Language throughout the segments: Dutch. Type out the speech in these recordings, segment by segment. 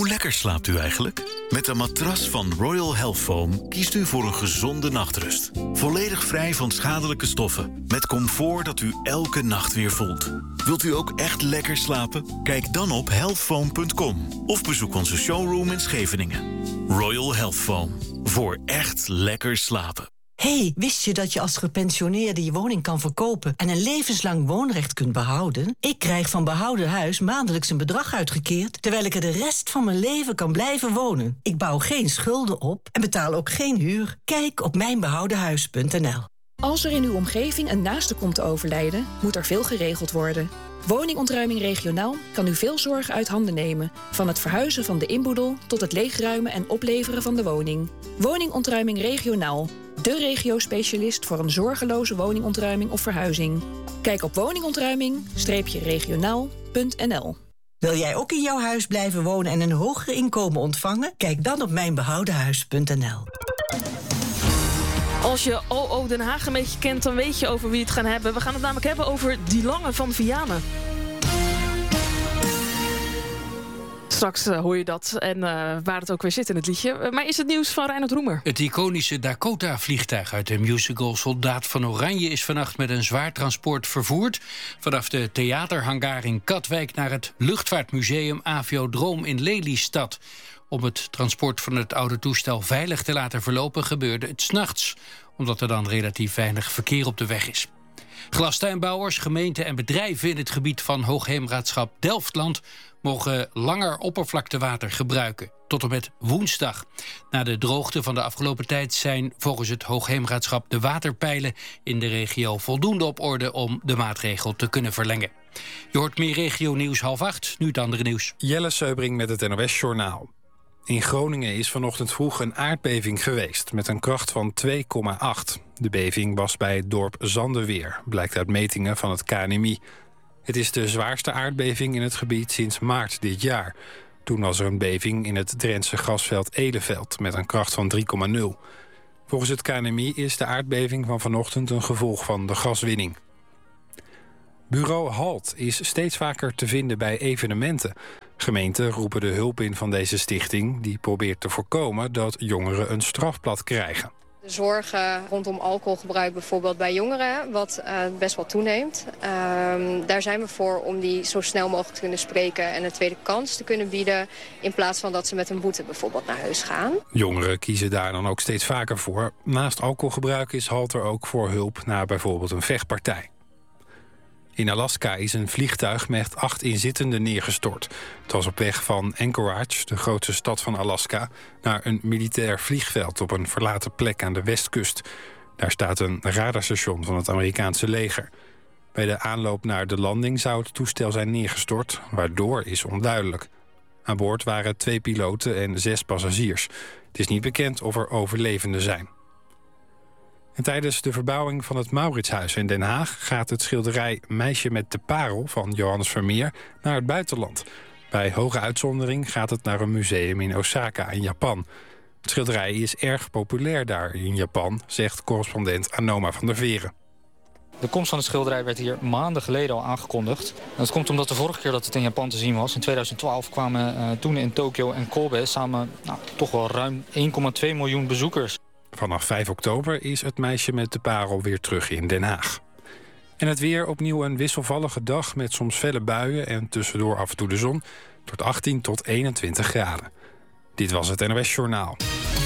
Hoe lekker slaapt u eigenlijk? Met een matras van Royal Health Foam kiest u voor een gezonde nachtrust. Volledig vrij van schadelijke stoffen. Met comfort dat u elke nacht weer voelt. Wilt u ook echt lekker slapen? Kijk dan op healthfoam.com of bezoek onze showroom in Scheveningen. Royal Health Foam. Voor echt lekker slapen. Hey, wist je dat je als gepensioneerde je woning kan verkopen en een levenslang woonrecht kunt behouden? Ik krijg van Behouden Huis maandelijks een bedrag uitgekeerd, terwijl ik er de rest van mijn leven kan blijven wonen. Ik bouw geen schulden op en betaal ook geen huur. Kijk op mijnbehoudenhuis.nl. Als er in uw omgeving een naaste komt te overlijden, moet er veel geregeld worden. Woningontruiming regionaal kan u veel zorgen uit handen nemen. Van het verhuizen van de inboedel tot het leegruimen en opleveren van de woning. Woningontruiming regionaal. De regio-specialist voor een zorgeloze woningontruiming of verhuizing. Kijk op woningontruiming-regionaal.nl. Wil jij ook in jouw huis blijven wonen en een hoger inkomen ontvangen? Kijk dan op mijnbehoudenhuis.nl. Als je OO Den Haag een beetje kent, dan weet je over wie het gaan hebben. We gaan het namelijk hebben over Die Lange van Vianen. Straks hoor je dat en waar het ook weer zit in het liedje. Maar is het nieuws van Reinhard Roemer? Het iconische Dakota-vliegtuig uit de musical Soldaat van Oranje is vannacht met een zwaar transport vervoerd vanaf de theaterhangar in Katwijk naar het luchtvaartmuseum Aviodroom in Lelystad. Om het transport van het oude toestel veilig te laten verlopen gebeurde het 's nachts, omdat er dan relatief weinig verkeer op de weg is. Glastuinbouwers, gemeenten en bedrijven in het gebied van Hoogheemraadschap Delftland mogen langer oppervlaktewater gebruiken, tot en met woensdag. Na de droogte van de afgelopen tijd zijn volgens het Hoogheemraadschap de waterpeilen in de regio voldoende op orde om de maatregel te kunnen verlengen. Je hoort meer regio-nieuws 7:30, nu het andere nieuws. Jelle Seubring met het NOS-journaal. In Groningen is vanochtend vroeg een aardbeving geweest met een kracht van 2,8. De beving was bij het dorp Zandeweer, blijkt uit metingen van het KNMI. Het is de zwaarste aardbeving in het gebied sinds maart dit jaar. Toen was er een beving in het Drentse grasveld Eleveld met een kracht van 3,0. Volgens het KNMI is de aardbeving van vanochtend een gevolg van de gaswinning. Bureau HALT is steeds vaker te vinden bij evenementen. Gemeenten roepen de hulp in van deze stichting, die probeert te voorkomen dat jongeren een strafblad krijgen. De zorgen rondom alcoholgebruik bijvoorbeeld bij jongeren, wat best wel toeneemt. Daar zijn we voor om die zo snel mogelijk te kunnen spreken en een tweede kans te kunnen bieden, in plaats van dat ze met een boete bijvoorbeeld naar huis gaan. Jongeren kiezen daar dan ook steeds vaker voor. Naast alcoholgebruik is HALT er ook voor hulp na bijvoorbeeld een vechtpartij. In Alaska is een vliegtuig met 8 inzittenden neergestort. Het was op weg van Anchorage, de grootste stad van Alaska, naar een militair vliegveld op een verlaten plek aan de westkust. Daar staat een radarstation van het Amerikaanse leger. Bij de aanloop naar de landing zou het toestel zijn neergestort, waardoor is onduidelijk. Aan boord waren 2 piloten en 6 passagiers. Het is niet bekend of er overlevenden zijn. En tijdens de verbouwing van het Mauritshuis in Den Haag gaat het schilderij Meisje met de Parel van Johannes Vermeer naar het buitenland. Bij hoge uitzondering gaat het naar een museum in Osaka in Japan. Het schilderij is erg populair daar in Japan, zegt correspondent Anoma van der Veren. De komst van het schilderij werd hier maanden geleden al aangekondigd. Dat komt omdat de vorige keer dat het in Japan te zien was, in 2012, kwamen toen in Tokio en Kobe samen toch wel ruim 1,2 miljoen bezoekers. Vanaf 5 oktober is het Meisje met de Parel weer terug in Den Haag. En het weer opnieuw een wisselvallige dag met soms felle buien en tussendoor af en toe de zon. Tot 18 tot 21 graden. Dit was het NOS Journaal.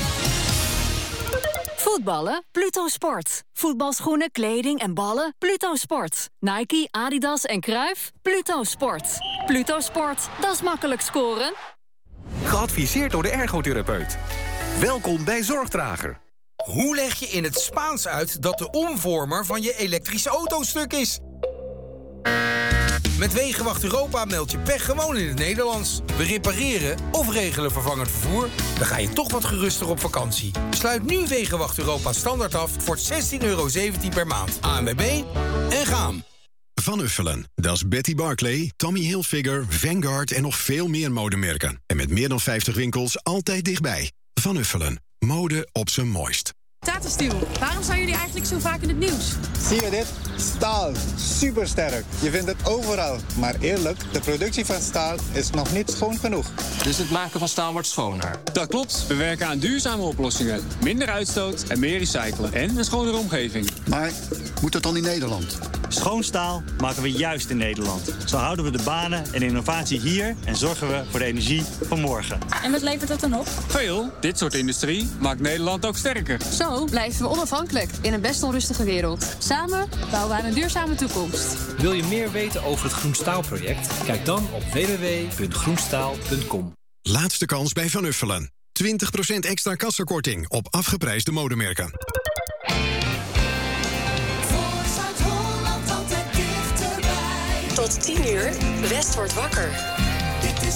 Voetballen? Pluto Sport. Voetbalschoenen, kleding en ballen? Pluto Sport. Nike, Adidas en Cruijff? Pluto Sport. Pluto Sport, dat is makkelijk scoren. Geadviseerd door de ergotherapeut. Welkom bij Zorgdrager. Hoe leg je in het Spaans uit dat de omvormer van je elektrische auto stuk is? Met Wegenwacht Europa meld je pech gewoon in het Nederlands. We repareren of regelen vervangend vervoer. Dan ga je toch wat geruster op vakantie. Sluit nu Wegenwacht Europa standaard af voor €16,17 per maand. ANWB en gaan. Van Uffelen, dat is Betty Barclay, Tommy Hilfiger, Vanguard en nog veel meer modemerken. En met meer dan 50 winkels altijd dichtbij. Van Uffelen, mode op zijn mooist. Tata Steel, waarom zijn jullie eigenlijk zo vaak in het nieuws? Zie je dit? Staal. Supersterk. Je vindt het overal. Maar eerlijk, de productie van staal is nog niet schoon genoeg. Dus het maken van staal wordt schoner? Dat klopt. We werken aan duurzame oplossingen. Minder uitstoot en meer recyclen. En een schonere omgeving. Maar moet het dan in Nederland? Schoon staal maken we juist in Nederland. Zo houden we de banen en innovatie hier en zorgen we voor de energie van morgen. En wat levert dat dan op? Veel. Dit soort industrie maakt Nederland ook sterker. Zo blijven we onafhankelijk in een best onrustige wereld. Samen bouwen we aan een duurzame toekomst. Wil je meer weten over het Groen Staalproject? Kijk dan op www.groenstaal.com. Laatste kans bij Van Uffelen. 20% extra kassakorting op afgeprijsde modemerken. Tot 10 uur, West wordt wakker.